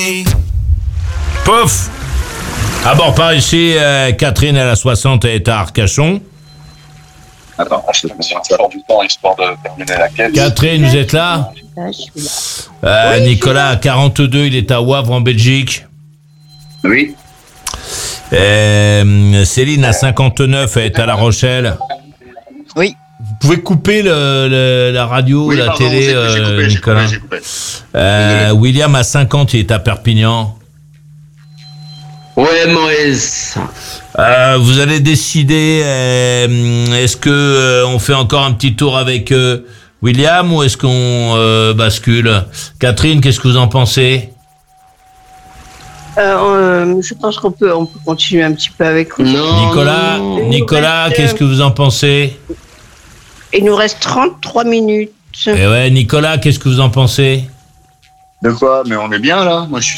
Pouf. À bord par ici, Catherine, elle a 60, elle est à Arcachon. Attends, je te mets un du temps histoire de terminer la quête. Catherine, vous êtes là? Je suis là. Nicolas a 42, il est à Wavre en Belgique. Oui. Céline a 59, elle est à La Rochelle. Oui. Vous pouvez couper la radio, Oui, la pardon, télé, j'ai coupé, Nicolas. j'ai coupé. William a 50, il est à Perpignan. Ouais, Maurice. Vous allez décider, est-ce que on fait encore un petit tour avec William ou est-ce qu'on bascule? Catherine, qu'est-ce que vous en pensez? Je pense qu'on peut continuer un petit peu avec vous. Non. Nicolas, qu'est-ce que vous en pensez? Il nous reste 33 minutes. Eh ouais, Nicolas, qu'est-ce que vous en pensez? De quoi? Mais on est bien là. Moi, je suis